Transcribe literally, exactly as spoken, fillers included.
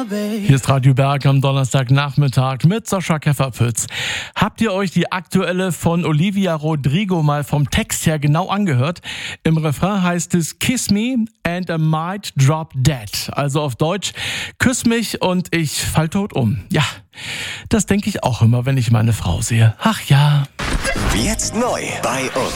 Hier ist Radio Berg am Donnerstagnachmittag mit Sascha Käferpütz. Habt ihr euch die aktuelle von Olivia Rodrigo mal vom Text her genau angehört? Im Refrain heißt es Kiss me and I might drop dead. Also auf Deutsch, küss mich und ich fall tot um. Ja, das denke ich auch immer, wenn ich meine Frau sehe. Ach ja. Jetzt neu bei uns.